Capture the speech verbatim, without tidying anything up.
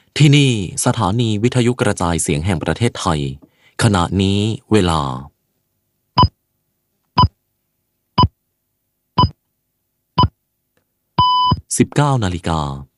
ที่นี่สถานีวิทยุกระจายเสียงแห่งประเทศไทย ขณะนี้เวลา สิบเก้า นาฬิกา